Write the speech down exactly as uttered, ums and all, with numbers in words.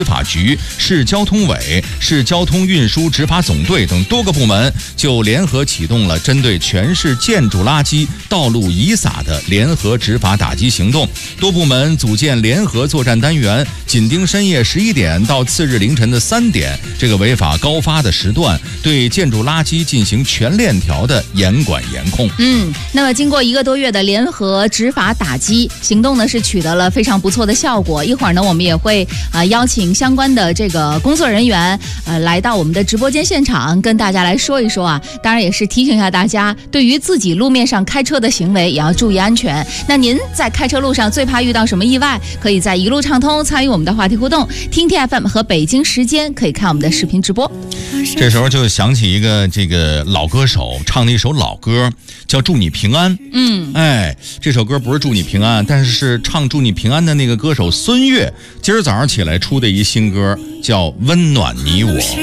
执法局、市交通委、市交通运输执法总队等多个部门就联合启动了针对全市建筑垃圾、道路遗撒的联合执法打击行动。多部门组建联合作战单元，紧盯深夜十一点到次日凌晨的三点这个违法高发的时段，对建筑垃圾进行全链条的严管严控。 嗯，那么经过一个多月的联合执法打击行动呢，是取得了非常不错的效果。一会儿呢，我们也会啊、呃、邀请相关的这个工作人员呃来到我们的直播间现场，跟大家来说一说啊。当然也是提醒一下大家，对于自己路面上开车的行为也要注意安全。那您在开车路上最怕遇到什么意外？可以在一路畅通参与我们的话题互动，听 T F M 和北京时间可以看我们的视频直播。 这时候就想起一个这个老歌手唱的一首老歌，叫《祝你平安》。 嗯， 哎，这首歌不是祝你平安，但是是唱祝你平安的那个歌手孙悦，今儿早上起来出的一新歌，叫《温暖你我》。